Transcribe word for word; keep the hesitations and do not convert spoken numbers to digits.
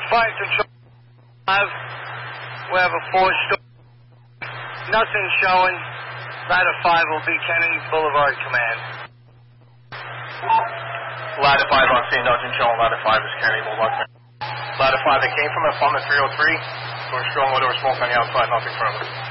Fire Control five. We have a four-story. Nothing showing. Ladder five will be Kennedy Boulevard Command. Ladder five on scene, nothing showing. Ladder five is Kennedy Boulevard Command. Ladder five, they came from a from the three oh three. There was strong odor of smoke on the outside, nothing further.